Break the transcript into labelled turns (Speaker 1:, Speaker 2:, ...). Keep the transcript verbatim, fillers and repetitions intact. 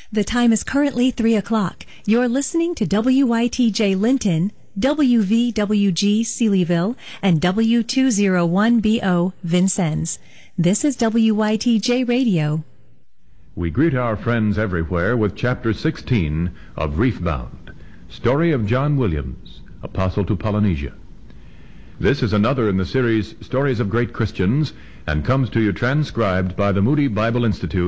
Speaker 1: The time is currently three o'clock. You're listening to W Y T J Linton, W V W G Sealyville, and W two oh one B O Vincennes. This is W Y T J Radio.
Speaker 2: We greet our friends everywhere with Chapter sixteen of Reefbound, Story of John Williams, Apostle to Polynesia. This is another in the series Stories of Great Christians, and comes to you transcribed by the Moody Bible Institute